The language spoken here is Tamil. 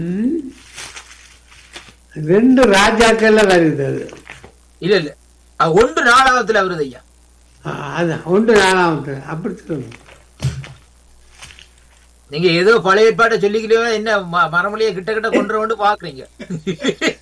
2 ராஜாக்கள்ல வருது அது. இல்ல இல்ல, அது 1 நாளாகத்துல வருது ஐயா. அதான் 1 4 அப்படி சொல்லணும். நீங்க ஏதோ பழைய ஏற்பாட்டை சொல்லிக்கிட்டே என்ன மரமொழியை கிட்ட கிட்ட கொண்டு வந்து பாக்குறீங்க.